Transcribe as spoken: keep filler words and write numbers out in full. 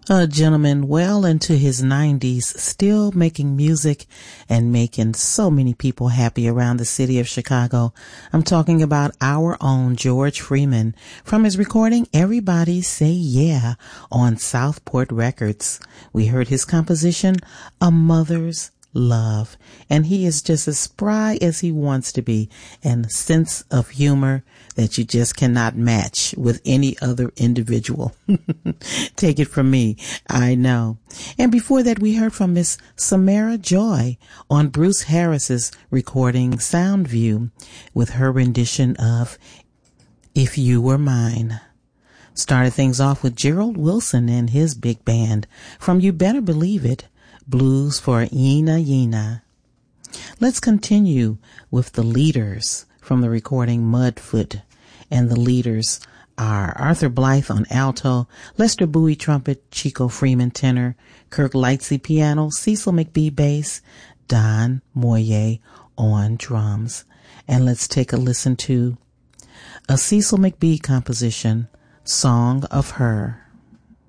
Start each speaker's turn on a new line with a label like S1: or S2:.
S1: A gentleman well into his nineties, still making music and making so many people happy around the city of Chicago. I'm talking about our own George Freeman from his recording Everybody Say Yeah on Southport Records. We heard his composition, A Mother's Love, and he is just as spry as he wants to be, and a sense of humor that you just cannot match with any other individual. Take it from me, I know. And before that, we heard from Miss Samara Joy on Bruce Harris's recording Soundview with her rendition of If You Were Mine. Started things off with Gerald Wilson and his big band from You Better Believe It, Blues for Yena Yena. Let's continue with the leaders from the recording Mudfoot. And the leaders are Arthur Blythe on alto, Lester Bowie trumpet, Chico Freeman tenor, Kirk Lightsey piano, Cecil McBee bass, Don Moye on drums. And let's take a listen to a Cecil McBee composition, Song of Her.